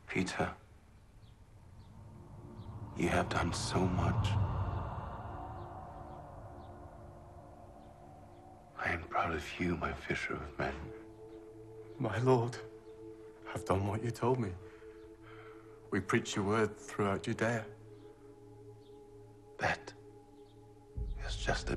Peter, you have done so much. I am proud of you, my fisher of men. My lord, I've done what you told me. We preach your word throughout Judea. That is just the